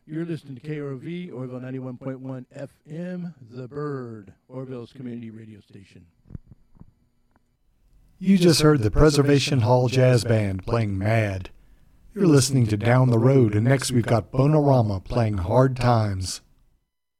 You're listening to KROV, Orville 91.1 FM, The Bird, Orville's community radio station. You just heard the Preservation Hall Jazz Band playing Mad. You're listening to Down the Road, and next we've got Bonorama playing Hard Times.